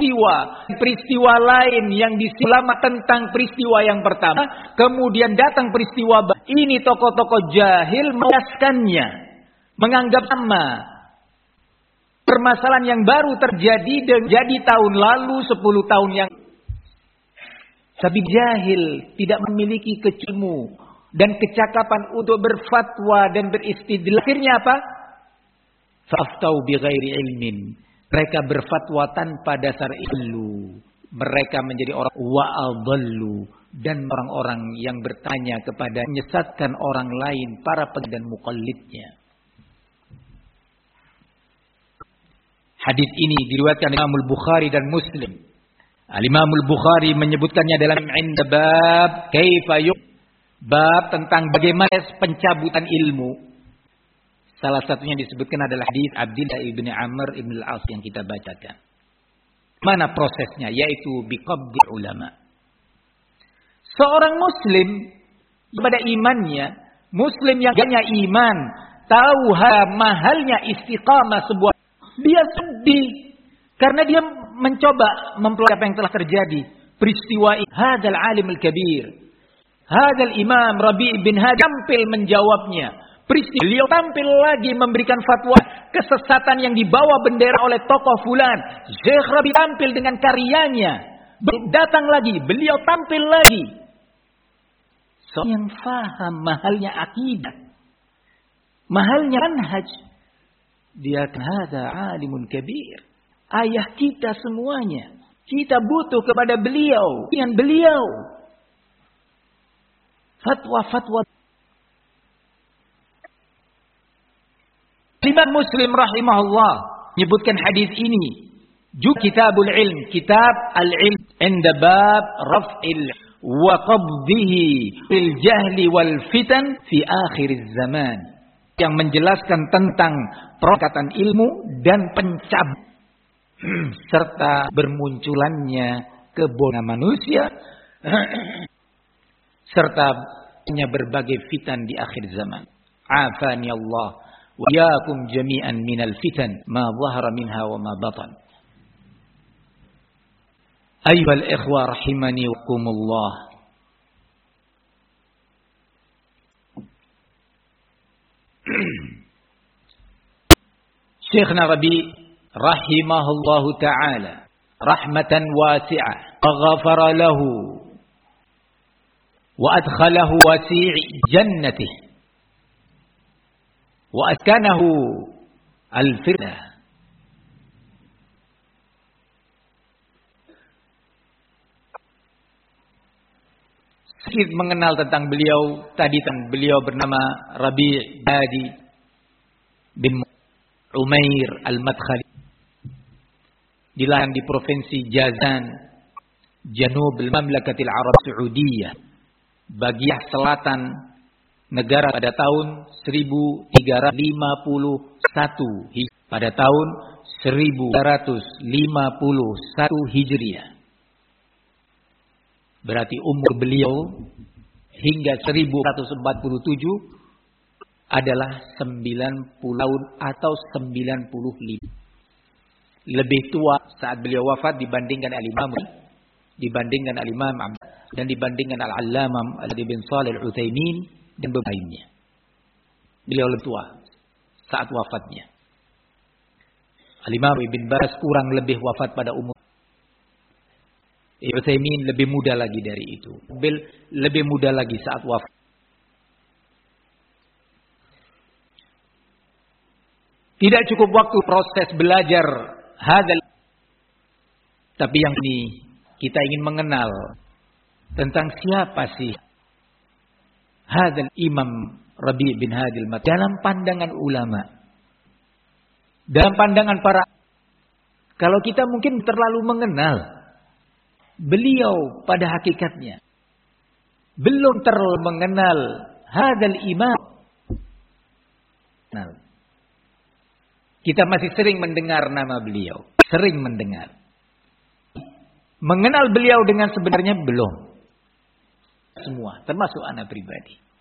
peristiwa lain yang diselama tentang peristiwa yang pertama, kemudian datang peristiwa ini tokoh-tokoh jahil menjelaskannya, menganggap sama permasalahan yang baru terjadi jadi tahun lalu, 10 tahun yang. Tapi jahil tidak memiliki ilmu dan kecakapan untuk berfatwa dan beristidlal. Akhirnya apa? Faftau bighairi ilmin. Mereka berfatwa tanpa dasar ilmu. Mereka menjadi orang wa'adhallu, dan orang-orang yang bertanya kepada menyesatkan orang lain, para dan muqallidnya. Hadis ini diriwayatkan Imam Al-Bukhari dan Muslim. Al-Imam Al-Bukhari menyebutkannya dalam bab kaifa bab tentang bagaimana pencabutan ilmu. Salah satunya disebutkan adalah hadis Abdullah ibn Amr ibn al-As yang kita bacakan. Mana prosesnya? Yaitu biqabdi ulama. Seorang muslim pada imannya, muslim yang punya iman, tahu mahalnya istiqamah sebuah, dia sedih karena dia mencoba mempelajari apa yang telah terjadi. Peristiwa hadal alim al-kabir, hadal imam Rabi' bin Hadi tampil menjawabnya. Beliau tampil lagi memberikan fatwa kesesatan yang dibawa bendera oleh tokoh fulan. Syekh Rabi' tampil dengan karyanya. Datang lagi, beliau tampil lagi. Yang faham mahalnya akidah, mahalnya manhaj, dia hada alimun kabir. Ayah kita semuanya, kita butuh kepada beliau, dengan beliau. Fatwa-fatwa. Imam Muslim rahimahullah menyebutkan hadis ini. Juga kitabul ilm, kitab al-ilm, inda bab raf'il wa qabdihi fil jahli wal fitan fi akhir zaman, yang menjelaskan tentang perkatan ilmu dan pencabut serta bermunculannya kebodohan manusia serta berbagai fitan di akhir zaman. Afani Allah wa iyyakum jami'an minal fitan ma dhahara minha wa ma batan. Ayyuhal ikhwa rahimani wa kumullah. Syekhna Rabi' rahimahullahu ta'ala rahmatan wasi'ah wa ghafara lahu wa adkhalahu wasi' jannatihi wa askanahu al-firdah. Sedikit mengenal tentang beliau. Tadi beliau bernama Rabi' Hadi bin Umair al-Madkhali. Dilahirkan di provinsi Jazan, Janub al-Mamlakatil Arab Saudiyah, bagian selatan negara, pada tahun 1351 pada tahun 1351 Hijriah. Berarti umur beliau hingga 1147 adalah 90 tahun atau 95. Lebih tua saat beliau wafat dibandingkan al-Imam, dibandingkan al-Imam dan dibandingkan al-Allamah bin Shalih al-Utsaimin dan beberapa lainnya. Beliau lebih tua saat wafatnya. Al-Imam Ibn Baz kurang lebih wafat pada umur. Ibn Utsaimin lebih muda lagi dari itu. Lebih muda lagi saat wafat. Tidak cukup waktu proses belajar hadal. Tapi yang ini kita ingin mengenal tentang siapa sih hadal Imam Rabi' bin Hadi al-Madkhali dalam pandangan ulama. Dalam pandangan para, kalau kita mungkin terlalu mengenal beliau pada hakikatnya, belum terlalu mengenal hadal imam. Kita masih sering mendengar nama beliau, sering mendengar. Mengenal beliau dengan sebenarnya belum. Semua, termasuk anak pribadi.